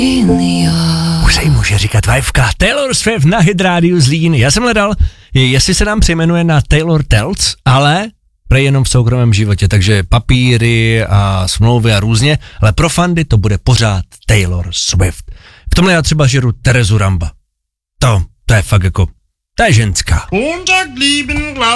Už se jí může říkat vajfka. Taylor Swift na Hit Radio Zlín. Já jsem hledal, jestli se nám přejmenuje na Taylor Tells, ale prej jenom v soukromém životě, takže papíry a smlouvy a různě, ale pro fandy to bude pořád Taylor Swift. V tomhle já třeba žeru Terezu Ramba. To je fakt jako, to je ženská.